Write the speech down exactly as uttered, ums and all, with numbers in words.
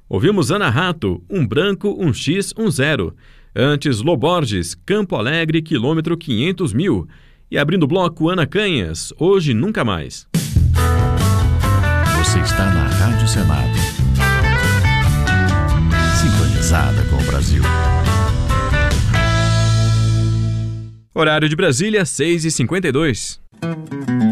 Ouvimos Ana Rato, um branco, um X, um zero. Antes, Loborges, Campo Alegre, quilômetro quinhentos mil. E abrindo o bloco, Ana Canhas, Hoje Nunca Mais. Você está na Rádio Senado. Sintonizada com o Brasil. Horário de Brasília, seis e cinquenta e dois.